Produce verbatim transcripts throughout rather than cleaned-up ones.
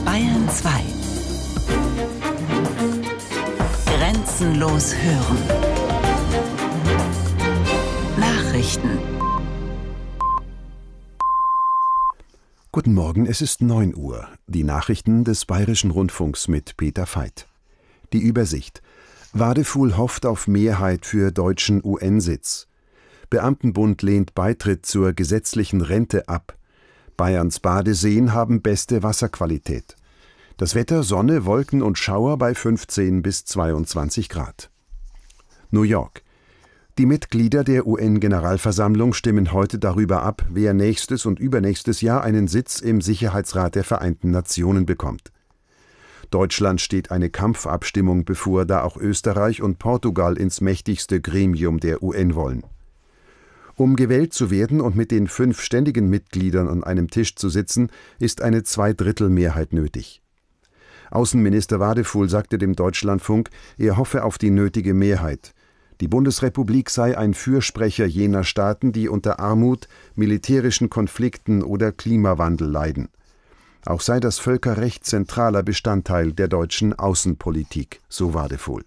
Bayern zwei. Grenzenlos hören. Nachrichten. Guten Morgen, es ist neun Uhr. Die Nachrichten des Bayerischen Rundfunks mit Peter Veit. Die Übersicht. Wadefuhl hofft auf Mehrheit für deutschen U N-Sitz. Beamtenbund lehnt Beitritt zur gesetzlichen Rente ab. Bayerns Badeseen haben beste Wasserqualität. Das Wetter: Sonne, Wolken und Schauer bei fünfzehn bis zweiundzwanzig Grad. New York. Die Mitglieder der U N-Generalversammlung stimmen heute darüber ab, wer nächstes und übernächstes Jahr einen Sitz im Sicherheitsrat der Vereinten Nationen bekommt. Deutschland steht eine Kampfabstimmung bevor, da auch Österreich und Portugal ins mächtigste Gremium der U N wollen. Um gewählt zu werden und mit den fünf ständigen Mitgliedern an einem Tisch zu sitzen, ist eine Zweidrittelmehrheit nötig. Außenminister Wadefuhl sagte dem Deutschlandfunk, er hoffe auf die nötige Mehrheit. Die Bundesrepublik sei ein Fürsprecher jener Staaten, die unter Armut, militärischen Konflikten oder Klimawandel leiden. Auch sei das Völkerrecht zentraler Bestandteil der deutschen Außenpolitik, so Wadefuhl.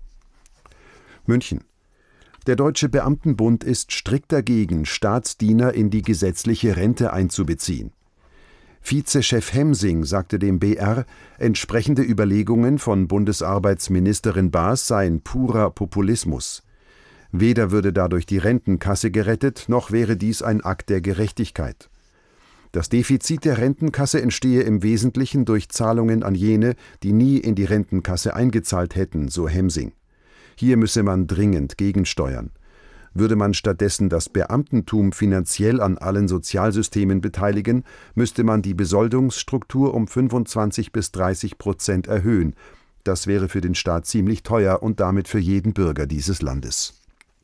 München. Der Deutsche Beamtenbund ist strikt dagegen, Staatsdiener in die gesetzliche Rente einzubeziehen. Vizechef Hemsing sagte dem B R, entsprechende Überlegungen von Bundesarbeitsministerin Baas seien purer Populismus. Weder würde dadurch die Rentenkasse gerettet, noch wäre dies ein Akt der Gerechtigkeit. Das Defizit der Rentenkasse entstehe im Wesentlichen durch Zahlungen an jene, die nie in die Rentenkasse eingezahlt hätten, so Hemsing. Hier müsse man dringend gegensteuern. Würde man stattdessen das Beamtentum finanziell an allen Sozialsystemen beteiligen, müsste man die Besoldungsstruktur um fünfundzwanzig bis dreißig Prozent erhöhen. Das wäre für den Staat ziemlich teuer und damit für jeden Bürger dieses Landes.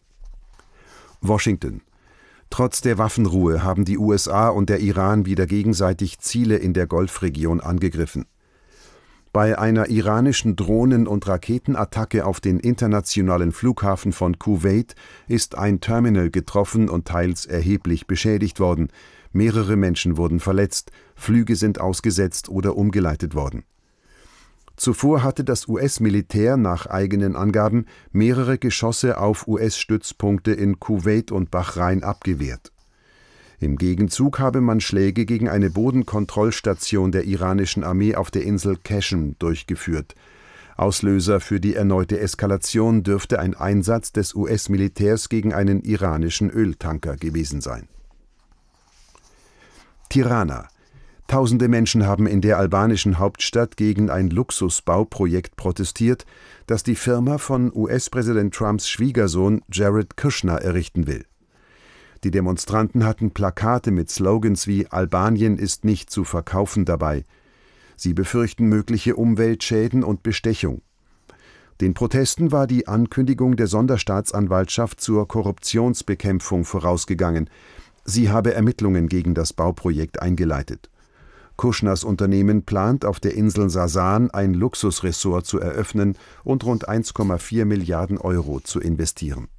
Washington. Trotz der Waffenruhe haben die U S A und der Iran wieder gegenseitig Ziele in der Golfregion angegriffen. Bei einer iranischen Drohnen- und Raketenattacke auf den internationalen Flughafen von Kuwait ist ein Terminal getroffen und teils erheblich beschädigt worden. Mehrere Menschen wurden verletzt, Flüge sind ausgesetzt oder umgeleitet worden. Zuvor hatte das U S-Militär nach eigenen Angaben mehrere Geschosse auf U S-Stützpunkte in Kuwait und Bahrain abgewehrt. Im Gegenzug habe man Schläge gegen eine Bodenkontrollstation der iranischen Armee auf der Insel Qashm durchgeführt. Auslöser für die erneute Eskalation dürfte ein Einsatz des U S-Militärs gegen einen iranischen Öltanker gewesen sein. Tirana. Tausende Menschen haben in der albanischen Hauptstadt gegen ein Luxusbauprojekt protestiert, das die Firma von U S-Präsident Trumps Schwiegersohn Jared Kushner errichten will. Die Demonstranten hatten Plakate mit Slogans wie »Albanien ist nicht zu verkaufen« dabei. Sie befürchten mögliche Umweltschäden und Bestechung. Den Protesten war die Ankündigung der Sonderstaatsanwaltschaft zur Korruptionsbekämpfung vorausgegangen. Sie habe Ermittlungen gegen das Bauprojekt eingeleitet. Kushners Unternehmen plant, auf der Insel Sasan ein Luxusressort zu eröffnen und rund eins Komma vier Milliarden Euro zu investieren.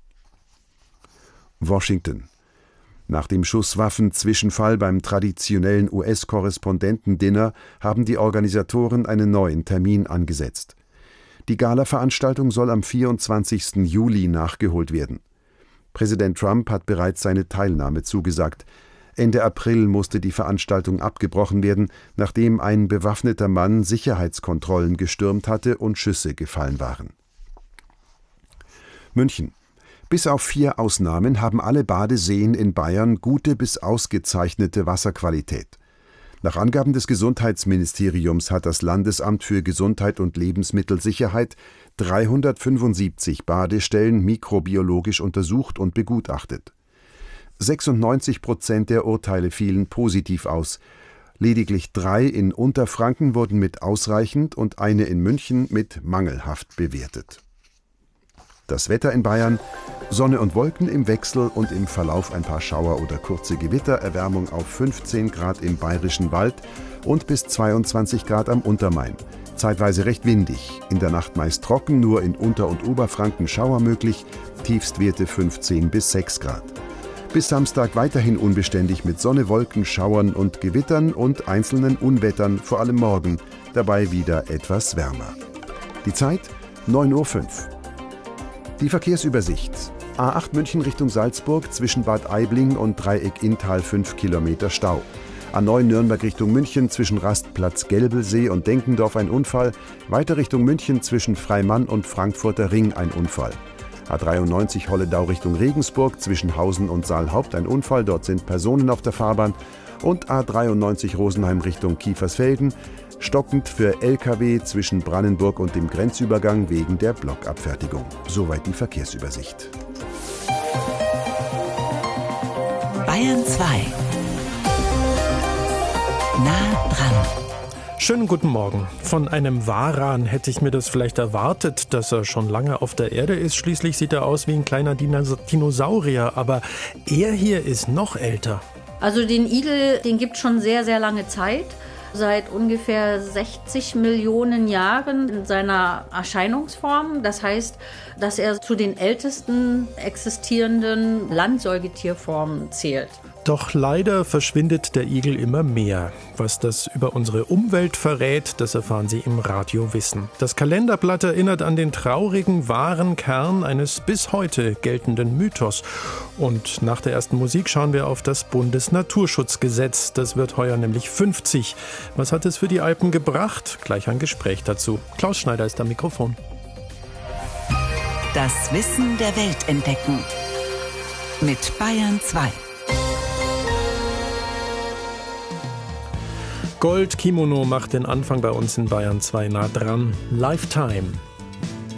Washington. Nach dem Schusswaffen-Zwischenfall beim traditionellen U S-Korrespondenten-Dinner haben die Organisatoren einen neuen Termin angesetzt. Die Gala-Veranstaltung soll am vierundzwanzigsten Juli nachgeholt werden. Präsident Trump hat bereits seine Teilnahme zugesagt. Ende April musste die Veranstaltung abgebrochen werden, nachdem ein bewaffneter Mann Sicherheitskontrollen gestürmt hatte und Schüsse gefallen waren. München. Bis auf vier Ausnahmen haben alle Badeseen in Bayern gute bis ausgezeichnete Wasserqualität. Nach Angaben des Gesundheitsministeriums hat das Landesamt für Gesundheit und Lebensmittelsicherheit dreihundertfünfundsiebzig Badestellen mikrobiologisch untersucht und begutachtet. sechsundneunzig Prozent der Urteile fielen positiv aus. Lediglich drei in Unterfranken wurden mit ausreichend und eine in München mit mangelhaft bewertet. Das Wetter in Bayern: Sonne und Wolken im Wechsel und im Verlauf ein paar Schauer oder kurze Gewitter, Erwärmung auf fünfzehn Grad im Bayerischen Wald und bis zweiundzwanzig Grad am Untermain. Zeitweise recht windig, in der Nacht meist trocken, nur in Unter- und Oberfranken Schauer möglich, Tiefstwerte fünfzehn bis sechs Grad. Bis Samstag weiterhin unbeständig mit Sonne, Wolken, Schauern und Gewittern und einzelnen Unwettern, vor allem morgen. dabei wieder etwas wärmer. Die Zeit neun Uhr fünf. Die Verkehrsübersicht. A acht München Richtung Salzburg zwischen Bad Aibling und Dreieck Inntal fünf Kilometer Stau. A neun Nürnberg Richtung München zwischen Rastplatz Gelbelsee und Denkendorf ein Unfall. Weiter Richtung München zwischen Freimann und Frankfurter Ring ein Unfall. A dreiundneunzig Holledau Richtung Regensburg zwischen Hausen und Saalhaupt ein Unfall. Dort sind Personen auf der Fahrbahn. Und A dreiundneunzig Rosenheim Richtung Kiefersfelden. Stockend für L K W zwischen Brannenburg und dem Grenzübergang wegen der Blockabfertigung. Soweit die Verkehrsübersicht. Bayern zwei. Nah dran. Schönen guten Morgen. Von einem Varan hätte ich mir das vielleicht erwartet, dass er schon lange auf der Erde ist. Schließlich sieht er aus wie ein kleiner Dinosaurier, aber er hier ist noch älter. Also den Igel, den gibt es schon sehr, sehr lange Zeit. Seit ungefähr sechzig Millionen Jahren in seiner Erscheinungsform. Das heißt, dass er zu den ältesten existierenden Landsäugetierformen zählt. Doch leider verschwindet der Igel immer mehr. Was das über unsere Umwelt verrät, das erfahren Sie im Radiowissen. Das Kalenderblatt erinnert an den traurigen, wahren Kern eines bis heute geltenden Mythos. Und nach der ersten Musik schauen wir auf das Bundesnaturschutzgesetz. Das wird heuer nämlich fünfzig. Was hat es für die Alpen gebracht? Gleich ein Gespräch dazu. Klaus Schneider ist am Mikrofon. Das Wissen der Welt entdecken. Mit Bayern zwei. Gold Kimono macht den Anfang bei uns in Bayern zwei nah dran. Lifetime.